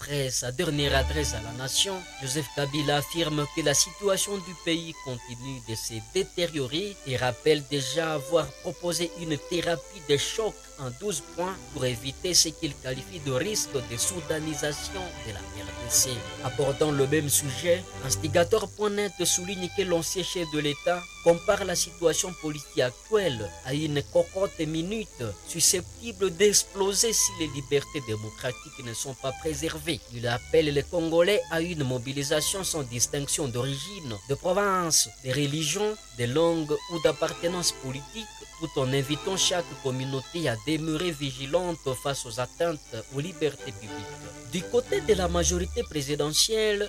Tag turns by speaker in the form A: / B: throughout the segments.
A: Après sa dernière adresse à la nation, Joseph Kabila affirme que la situation du pays continue de se détériorer et rappelle déjà avoir proposé une thérapie de choc en 12 points pour éviter ce qu'il qualifie de risque de soudanisation de la RDC. Abordant le même sujet, Instigator.net souligne que l'ancien chef de l'État compare la situation politique actuelle à une cocotte minute susceptible d'exploser si les libertés démocratiques ne sont pas préservées. Il appelle les Congolais à une mobilisation sans distinction d'origine, de province, de religion, de langue ou d'appartenance politique, tout en invitant chaque communauté à demeurer vigilante face aux atteintes aux libertés publiques. Du côté de la majorité présidentielle,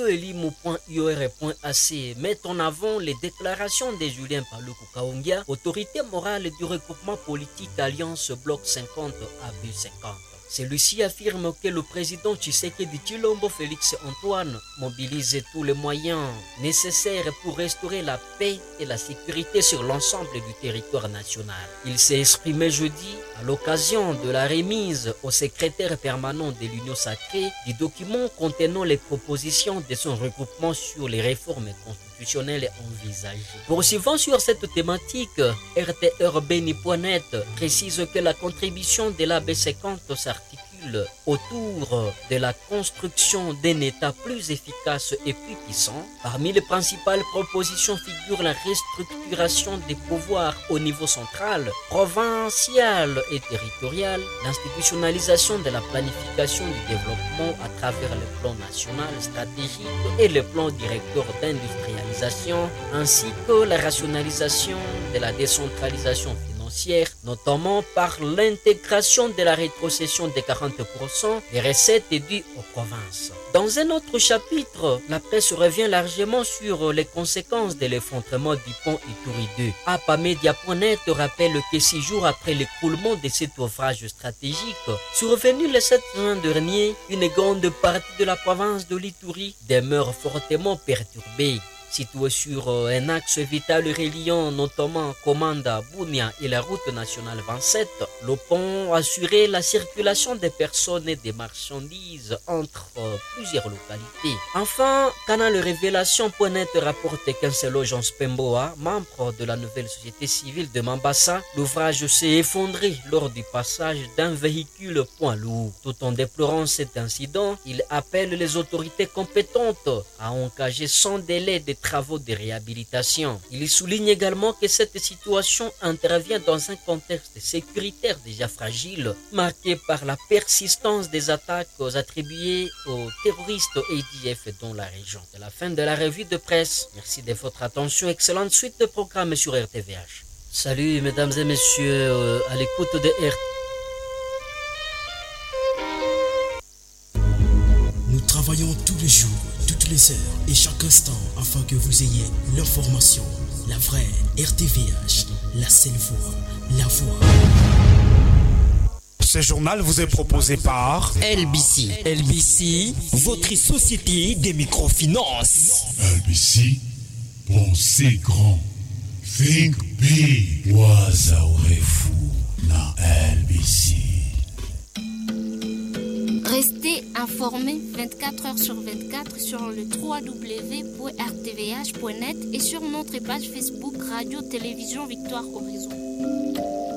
A: radioelimu.ior.ac met en avant les déclarations de Julien Paluku Kahongya, autorité morale du regroupement politique Alliance Bloc 50 à but 50. Celui-ci affirme que le président Tshisekedi Tshilombo Félix Antoine mobilise tous les moyens nécessaires pour restaurer la paix et la sécurité sur l'ensemble du territoire national. Il s'est exprimé jeudi à l'occasion de la remise au secrétaire permanent de l'Union sacrée du document contenant les propositions de son regroupement sur les réformes constitutionnelles envisagées. Poursuivant sur cette thématique, RTRBeni.net précise que la contribution de l'AB50 s'articule autour de la construction d'un État plus efficace et plus puissant. Parmi les principales propositions figure la restructuration des pouvoirs au niveau central, provincial et territorial, l'institutionnalisation de la planification du développement à travers le plan national stratégique et le plan directeur d'industrialisation, ainsi que la rationalisation de la décentralisation financière, notamment par l'intégration de la rétrocession de 40% des recettes dues aux provinces. Dans un autre chapitre, la presse revient largement sur les conséquences de l'effondrement du pont Ituri 2. Apamedia.net rappelle que 6 jours après l'écroulement de cet ouvrage stratégique, survenu le 7 juin dernier, une grande partie de la province de l'Ituri demeure fortement perturbée. Situé sur un axe vital reliant notamment Komanda, Bunia et la route nationale 27, le pont assurait la circulation des personnes et des marchandises entre plusieurs localités. Enfin, Canal Révélation.net rapporte qu'un seul Jean Pemboa, membre de la nouvelle société civile de Mambasa, l'ouvrage s'est effondré lors du passage d'un véhicule poids lourd. Tout en déplorant cet incident, il appelle les autorités compétentes à engager sans délai des travaux de réhabilitation. Il souligne également que cette situation intervient dans un contexte sécuritaire déjà fragile, marqué par la persistance des attaques attribuées aux terroristes ADF dans la région. C'est la fin de la revue de presse. Merci de votre attention. Excellente suite de programmes sur RTVH. Salut mesdames et messieurs à l'écoute de RTVH.
B: Nous travaillons tous les jours, toutes les heures et chaque instant afin que vous ayez l'information, la vraie RTVH, la seule voix, la voix.
C: Ce journal vous est proposé par
D: LBC. LBC, votre société des microfinances.
E: LBC, pensez grand. Think big. Waza urefu na LBC.
F: Restez informés 24 heures sur 24 sur le www.rtvh.net et sur notre page Facebook Radio Télévision Victoire Horizon.